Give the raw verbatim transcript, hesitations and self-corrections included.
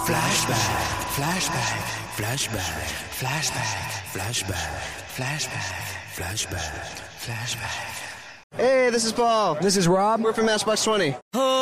Flashback, flashback, flashback, flashback, flashback, flashback, flashback, flashback. Hey, this is Paul. This is Rob. We're from Matchbox twenty.